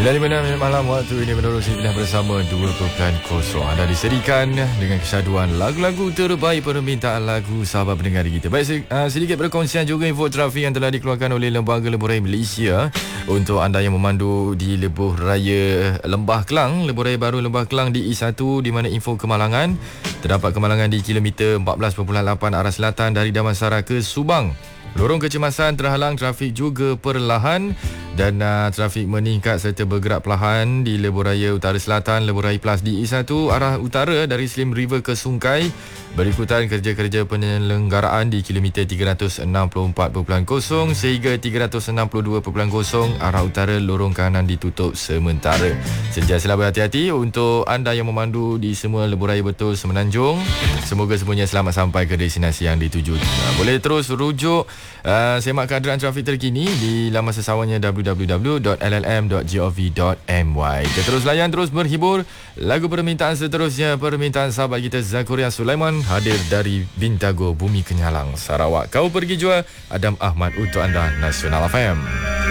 9.56 malam waktu ini menerusi pilihan bersama 2.0. Anda disediakan dengan kesyaduan lagu-lagu terbaik permintaan lagu sahabat pendengar kita. Baik, sedikit perkongsian juga info trafik yang telah dikeluarkan oleh Lembaga Lebuh Raya Malaysia untuk anda yang memandu di Lebuh Raya Lembah Kelang, Lebuh Raya Baru Lembah Kelang di E1, di mana info kemalangan. Terdapat kemalangan di kilometer 14.8 arah selatan dari Damansara ke Subang. Lorong kecemasan terhalang, trafik juga perlahan dan trafik meningkat serta bergerak perlahan di Lebuh Raya Utara Selatan, Lebuh Raya Plus di E1 arah utara dari Slim River ke Sungkai. Berikutan kerja-kerja penyelenggaraan di kilometer 364.0 sehingga 362.0 arah utara, lorong kanan ditutup sementara. Sentiasalah berhati-hati untuk anda yang memandu di semua Lebuh Raya betul Semenanjung. Semoga semuanya selamat sampai ke destinasi yang dituju. Boleh terus rujuk semak keadaan trafik terkini di laman sesawannya www.llm.gov.my. Kita terus layan, terus berhibur. Lagu permintaan seterusnya, permintaan sahabat kita Zakuria Sulaiman, hadir dari Bintago, Bumi Kenyalang, Sarawak. Kau pergi jua, Adam Ahmad untuk anda, Nasional FM.